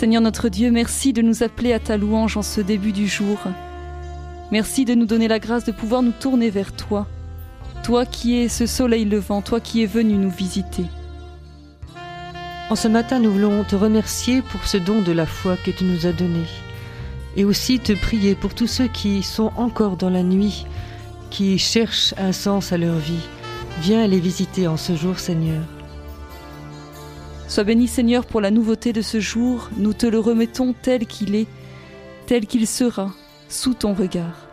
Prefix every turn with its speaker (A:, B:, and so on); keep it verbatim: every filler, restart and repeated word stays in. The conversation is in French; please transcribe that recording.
A: Seigneur notre Dieu, merci de nous appeler à ta louange en ce début du jour. Merci de nous donner la grâce de pouvoir nous tourner vers toi. Toi qui es ce soleil levant, toi qui es venu nous visiter.
B: En ce matin, nous voulons te remercier pour ce don de la foi que tu nous as donné. Et aussi te prier pour tous ceux qui sont encore dans la nuit, qui cherchent un sens à leur vie. Viens les visiter en ce jour, Seigneur.
A: Sois béni, Seigneur, pour la nouveauté de ce jour. Nous te le remettons tel qu'il est, tel qu'il sera, sous ton regard.